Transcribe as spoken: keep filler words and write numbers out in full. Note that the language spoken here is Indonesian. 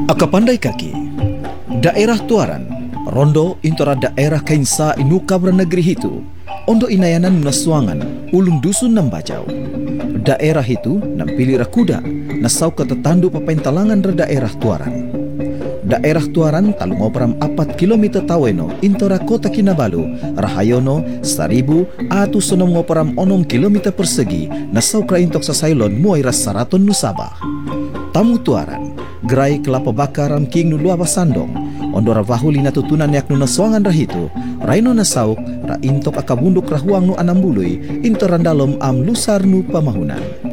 Akapandai kaki, daerah Tuaran, rondo intora daerah Kainsa inu kabra negeri itu, ondo inayanan nasuangan ulun dusun nambajau. Daerah itu nampili rakuda, nasau ketetandu papaintalangan ra daerah Tuaran. Daerah Tuaran talu ngoperam apat kilometer taweno intora kota Kinabalu, rahayono seribu atu sonom ngoperam onom kilometer persegi, nasau kraintok sasailon muai rasaraton nusabah. Tamu Tuaran, gerai kelapa bakaram king nulua basandong, ondora vahuli na tutunan yak nuna soangan rahitu, raino nasauk, ra intok akabunduk rahuang nu anambului, intorandalom am lusar nu pamahunan.